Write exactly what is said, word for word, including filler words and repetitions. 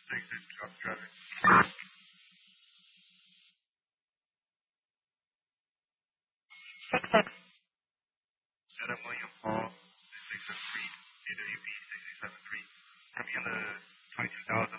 six six, copy traffic. six six. Adam William Paul, six seven three, A W P six six seven three. Coming in the twenty-two thousand.